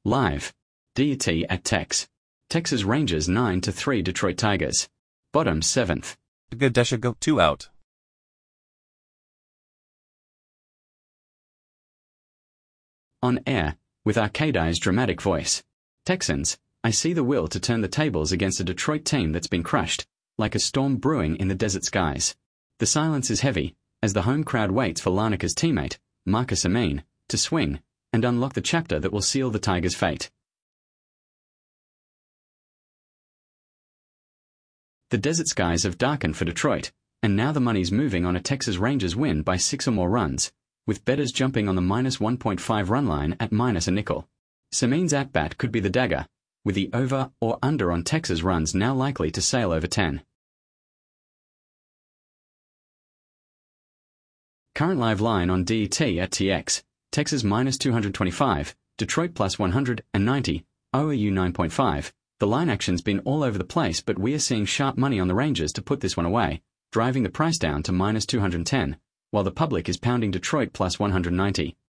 Live. DET at Tex. Texas Rangers 9-3 Detroit Tigers. Bottom 7th. Gadesha go 2 out. On air, with Arcadi's dramatic voice. Texans, I see the will to turn the tables against a Detroit team that's been crushed, like a storm brewing in the desert skies. The silence is heavy, as the home crowd waits for Larnaka's teammate, Marcus Amine, to swing and unlock the chapter that will seal the Tigers' fate. The desert skies have darkened for Detroit, and now the money's moving on a Texas Rangers win by 6 or more runs, with bettors jumping on the -1.5 run line at minus a nickel. Samine's at-bat could be the dagger, with the over or under on Texas runs now likely to sail over 10. Current live line on DET at TX, Texas -225, Detroit +190, OAU 9.5. The line action's been all over the place, but we are seeing sharp money on the Rangers to put this one away, driving the price down to -210, while the public is pounding Detroit +190.